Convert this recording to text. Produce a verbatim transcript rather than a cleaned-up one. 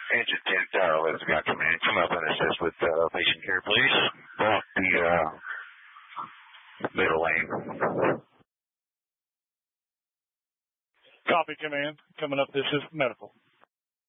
Engine ten Tower, let's go, command. Come up and assist with uh, patient care, please. Block the uh, middle lane. Copy, command. Coming up, this is medical.